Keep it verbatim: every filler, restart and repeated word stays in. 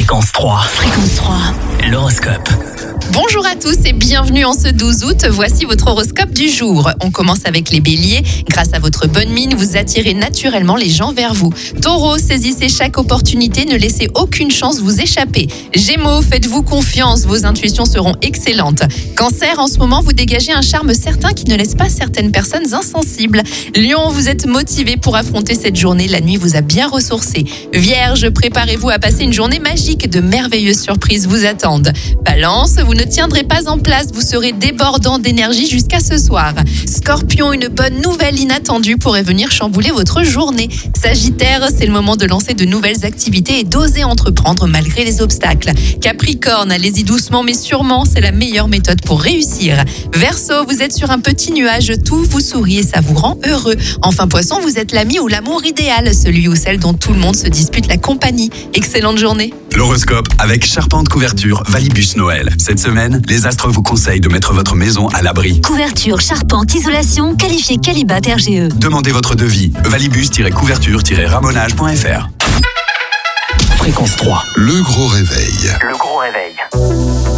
Fréquence trois. Fréquence trois. L'horoscope. Bonjour à tous et bienvenue en ce douze août. Voici votre horoscope du jour. On commence avec les béliers. Grâce à votre bonne mine, vous attirez naturellement les gens vers vous. Taureau, saisissez chaque opportunité, ne laissez aucune chance vous échapper. Gémeaux, faites-vous confiance, vos intuitions seront excellentes. Cancer, en ce moment, vous dégagez un charme certain qui ne laisse pas certaines personnes insensibles. Lion, vous êtes motivé pour affronter cette journée, la nuit vous a bien ressourcé. Vierge, préparez-vous à passer une journée magique, de merveilleuses surprises vous attendent. Balance, vous ne tiendrez pas en place, vous serez débordant d'énergie jusqu'à ce soir. Scorpion, une bonne nouvelle inattendue pourrait venir chambouler votre journée. Sagittaire, c'est le moment de lancer de nouvelles activités et d'oser entreprendre malgré les obstacles. Capricorne, allez-y doucement mais sûrement, c'est la meilleure méthode pour réussir. Verseau, vous êtes sur un petit nuage, tout vous sourit et ça vous rend heureux. Enfin Poisson, vous êtes l'ami ou l'amour idéal, celui ou celle dont tout le monde se dispute la compagnie. Excellente journée. L'horoscope avec Charpente Couverture Valibus Noël. Cette semaine, les astres vous conseillent de mettre votre maison à l'abri. Couverture, charpente, isolation, qualifié Qualibat R G E. Demandez votre devis. valibus-couverture-ramonage point f r. Fréquence trois. Le gros réveil. Le gros réveil.